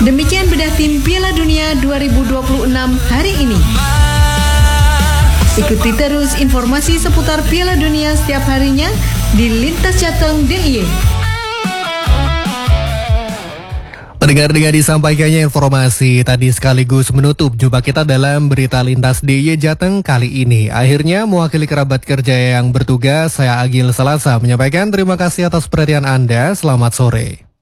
Demikian bedah tim Piala Dunia 2026 hari ini. Ikuti terus informasi seputar Piala Dunia setiap harinya di Lintas Jateng DIY. Pendengar-dengar, disampaikannya informasi tadi sekaligus menutup jumpa kita dalam berita Lintas DIY Jateng kali ini. Akhirnya mewakili kerabat kerja yang bertugas, saya Agil Salasa menyampaikan terima kasih atas perhatian Anda. Selamat sore.